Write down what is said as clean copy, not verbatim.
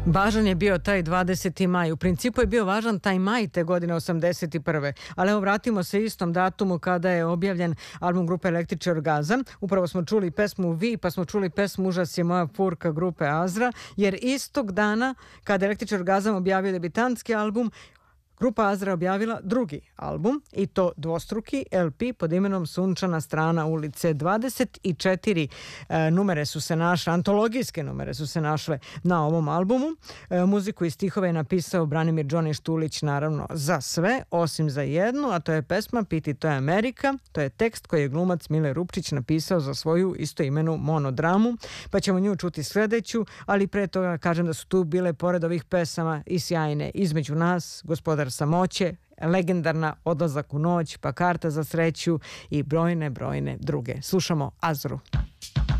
Važan je bio taj 20. maj. U principu je bio važan taj maj te godine 81. Ali evo vratimo se istom datumu kada je objavljen album grupe Električni orgazam. Upravo smo čuli pesmu Vi, pa smo čuli pesmu Užas je moja furka grupe Azra, jer istog dana kada je Električni orgazam objavio debitantski album, grupa Azra objavila drugi album i to dvostruki LP pod imenom Sunčana strana ulice. 24 numere su se našle, antologijske numere su se našle na ovom albumu. Muziku i stihove je napisao Branimir Đoni Štulić, naravno za sve, osim za jednu, a to je pesma Piti to je Amerika. To je tekst koji je glumac Mile Rupčić napisao za svoju istoimenu monodramu, pa ćemo nju čuti sledeću, ali pre toga kažem da su tu bile, pored ovih pesama, i sjajne Između nas, Gospodar samoće, legendarna Odlazak u noć, pa Karta za sreću i brojne druge. Slušamo Azru.